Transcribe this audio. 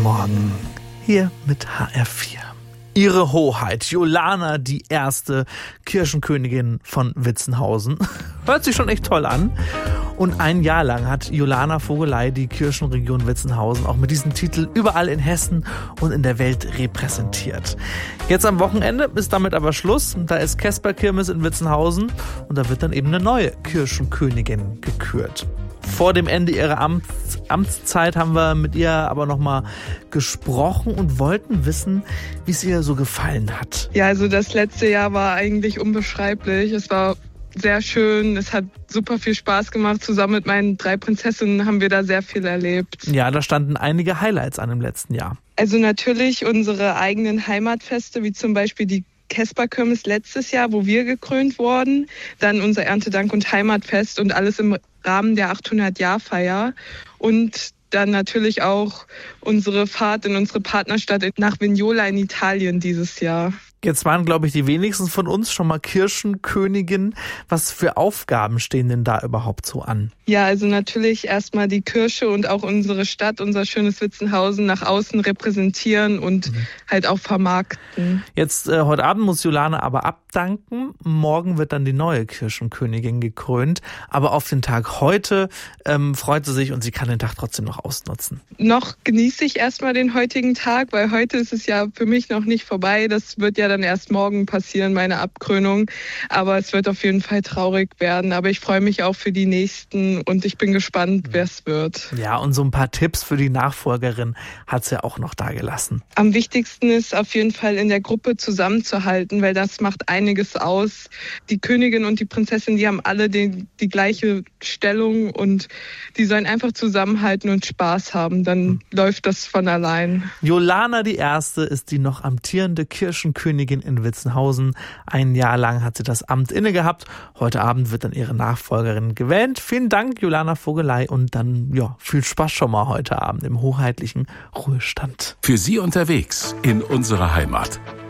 Morgen hier mit HR4. Ihre Hoheit, Jolana, die erste Kirchenkönigin von Witzenhausen. Hört sich schon echt toll an. Und ein Jahr lang hat Jolana Vogelei die Kirchenregion Witzenhausen auch mit diesem Titel überall in Hessen und in der Welt repräsentiert. Jetzt am Wochenende ist damit aber Schluss. Da ist Kesperkirmes in Witzenhausen und da wird dann eben eine neue Kirchenkönigin gekürt. Vor dem Ende ihrer Amtszeit haben wir mit ihr aber nochmal gesprochen und wollten wissen, wie es ihr so gefallen hat. Ja, also das letzte Jahr war eigentlich unbeschreiblich. Es war sehr schön, es hat super viel Spaß gemacht. Zusammen mit meinen 3 Prinzessinnen haben wir da sehr viel erlebt. Ja, da standen einige Highlights an im letzten Jahr. Also natürlich unsere eigenen Heimatfeste, wie zum Beispiel die Kesperkirmes letztes Jahr, wo wir gekrönt wurden. Dann unser Erntedank- und Heimatfest und alles im Rahmen der 800-Jahr-Feier. Und dann natürlich auch unsere Fahrt in unsere Partnerstadt nach Vignola in Italien dieses Jahr. Jetzt waren, glaube ich, die wenigsten von uns schon mal Kirchenkönigin. Was für Aufgaben stehen denn da überhaupt so an? Ja, also natürlich erstmal die Kirche und auch unsere Stadt, unser schönes Witzenhausen nach außen repräsentieren und halt auch vermarkten. Jetzt heute Abend muss Jolana aber abdanken. Morgen wird dann die neue Kirchenkönigin gekrönt. Aber auf den Tag heute freut sie sich und sie kann den Tag trotzdem noch ausnutzen. Noch genieße ich erstmal den heutigen Tag, weil heute ist es ja für mich noch nicht vorbei. Das wird ja dann erst morgen passieren, meine Abkrönung. Aber es wird auf jeden Fall traurig werden. Aber ich freue mich auch für die nächsten und ich bin gespannt, wer es wird. Ja, und so ein paar Tipps für die Nachfolgerin hat sie ja auch noch dagelassen. Am wichtigsten ist auf jeden Fall in der Gruppe zusammenzuhalten, weil das macht einiges aus. Die Königin und die Prinzessin, die haben alle die gleiche Stellung und die sollen einfach zusammenhalten und Spaß haben. Dann läuft das von allein. Jolana die Erste ist die noch amtierende Kirchenkönigin in Witzenhausen. Ein Jahr lang hat sie das Amt inne gehabt. Heute Abend wird dann ihre Nachfolgerin gewählt. Vielen Dank, Jolana Vogelei. Und dann, viel Spaß schon mal heute Abend im hoheitlichen Ruhestand. Für Sie unterwegs in unserer Heimat.